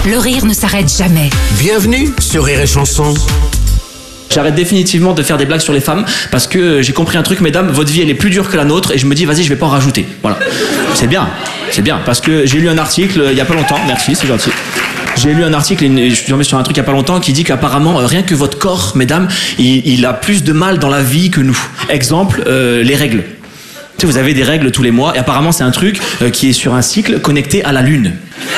Le rire ne s'arrête jamais. Bienvenue sur Rire et Chanson. J'arrête définitivement de faire des blagues sur les femmes parce que j'ai compris un truc, mesdames, votre vie elle est plus dure que la nôtre et je me dis vas-y je vais pas en rajouter. Voilà. C'est bien parce que j'ai lu un article il y a pas longtemps, merci c'est gentil. J'ai lu un article, je suis tombé sur un truc il y a pas longtemps qui dit qu'apparemment rien que votre corps, mesdames, il a plus de mal dans la vie que nous. Exemple, les règles. Tu sais, vous avez des règles tous les mois et apparemment c'est un truc qui est sur un cycle connecté à la lune.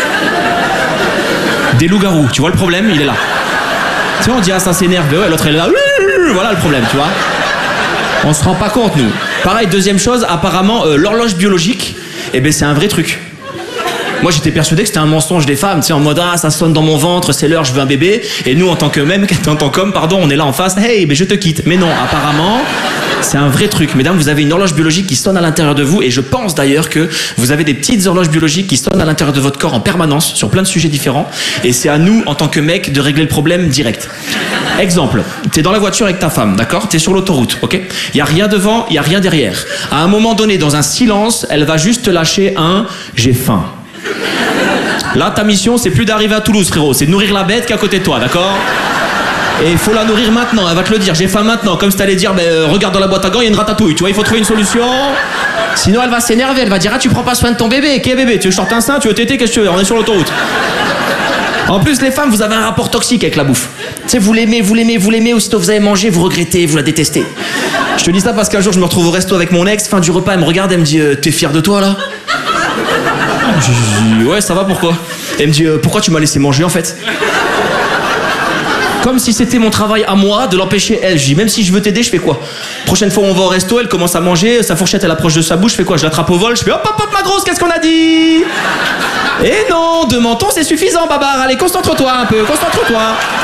Des loups-garous, tu vois le problème, il est là. Tu vois, on dit ah ça s'énerve, ouais, l'autre elle est là, voilà le problème, tu vois. On se rend pas compte nous. Pareil, deuxième chose, apparemment l'horloge biologique, eh ben c'est un vrai truc. Moi j'étais persuadé que c'était un mensonge des femmes, tu sais, en mode ah ça sonne dans mon ventre, c'est l'heure, je veux un bébé. Et nous en tant qu'homme, on est là en face, hey ben je te quitte. Mais non, apparemment c'est un vrai truc. Mesdames, vous avez une horloge biologique qui sonne à l'intérieur de vous et je pense d'ailleurs que vous avez des petites horloges biologiques qui sonnent à l'intérieur de votre corps en permanence sur plein de sujets différents et c'est à nous en tant que mec de régler le problème direct. Exemple, t'es dans la voiture avec ta femme, d'accord? T'es sur l'autoroute, ok? Y a rien devant, y a rien derrière. À un moment donné, dans un silence, elle va juste te lâcher un « j'ai faim ». Là, ta mission, c'est plus d'arriver à Toulouse, frérot, c'est de nourrir la bête qui est à côté de toi, d'accord? Et il faut la nourrir maintenant, elle va te le dire, j'ai faim maintenant, comme si t'allais dire, regarde dans la boîte à gants, il y a une ratatouille, tu vois, il faut trouver une solution. Sinon elle va s'énerver, elle va dire, ah tu prends pas soin de ton bébé, qu'est bébé, tu veux sortir un sein, tu veux téter, qu'est-ce que tu veux, on est sur l'autoroute. En plus les femmes, vous avez un rapport toxique avec la bouffe. Tu sais, vous l'aimez, aussitôt vous avez mangé, vous regrettez, vous la détestez. Je te dis ça parce qu'un jour je me retrouve au resto avec mon ex, fin du repas, elle me regarde, elle me dit, t'es fier de toi là? Je dis, ouais ça va, pourquoi? Elle me dit, pourquoi tu m'as laissé manger en fait? Comme si c'était mon travail à moi de l'empêcher elle. Je dis, même si je veux t'aider, je fais quoi? Prochaine fois où on va au resto, elle commence à manger, sa fourchette elle approche de sa bouche, je fais quoi? Je l'attrape au vol, je fais hop hop hop ma grosse, qu'est-ce qu'on a dit? Et non, 2 mentons c'est suffisant babar, allez concentre-toi un peu, concentre-toi.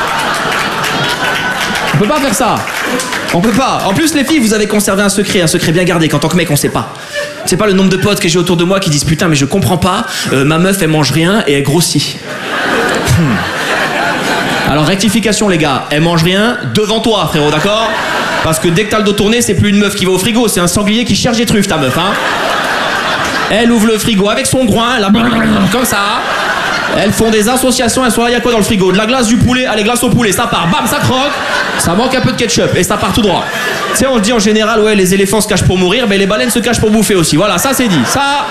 On peut pas faire ça. On peut pas. En plus les filles, vous avez conservé un secret bien gardé qu'en tant que mec on sait pas. C'est pas le nombre de potes que j'ai autour de moi qui disent putain mais je comprends pas, ma meuf elle mange rien et elle grossit. Alors rectification les gars, elle mange rien devant toi frérot, d'accord? Parce que dès que t'as le dos tourné, c'est plus une meuf qui va au frigo, c'est un sanglier qui cherche des truffes ta meuf, hein. Elle ouvre le frigo avec son groin, elle a comme ça. Elles font des associations, elles sont là, y a quoi dans le frigo? De la glace, du poulet, allez glace au poulet, ça part, bam, ça croque, ça manque un peu de ketchup et ça part tout droit. Tu sais, on se dit en général, ouais, les éléphants se cachent pour mourir, mais les baleines se cachent pour bouffer aussi. Voilà, ça c'est dit. Ça.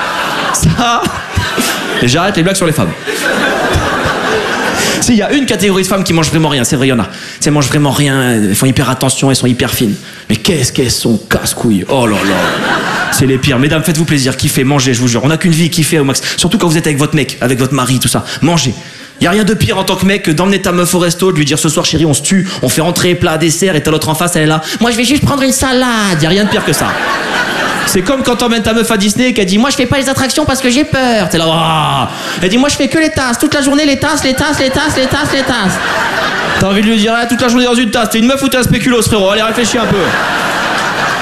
Et j'arrête les blagues sur les femmes. Si, il y a une catégorie de femmes qui mangent vraiment rien, c'est vrai, il y en a. Elles mangent vraiment rien, elles font hyper attention, elles sont hyper fines. Mais qu'est-ce qu'elles sont casse-couilles. Oh là là. C'est les pires. Mesdames, faites-vous plaisir, kiffez, mangez, je vous jure. On n'a qu'une vie, kiffez au max. Surtout quand vous êtes avec votre mec, avec votre mari, tout ça. Mangez. Y a rien de pire en tant que mec que d'emmener ta meuf au resto, de lui dire ce soir chérie on se tue, on fait entrée, plat, dessert et t'as l'autre en face, elle est là. Moi je vais juste prendre une salade. Y a rien de pire que ça. C'est comme quand t'emmènes ta meuf à Disney et qu'elle dit moi je fais pas les attractions parce que j'ai peur. T'es là, oh. Elle dit moi je fais que les tasses, toute la journée les tasses. T'as envie de lui dire toute la journée dans une tasse, t'es une meuf ou t'es un spéculoos frérot, allez réfléchis un peu.